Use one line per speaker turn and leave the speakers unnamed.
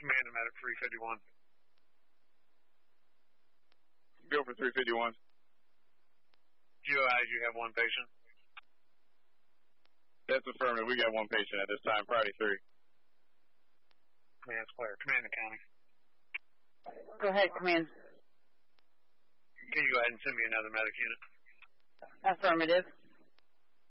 Command and medic 351.
Go for 351.
You have one patient.
That's affirmative. We got one patient at this time, Friday 3.
Command's clear. Command and county.
Go ahead, Command.
Can you go ahead and send me another medic unit?
Affirmative.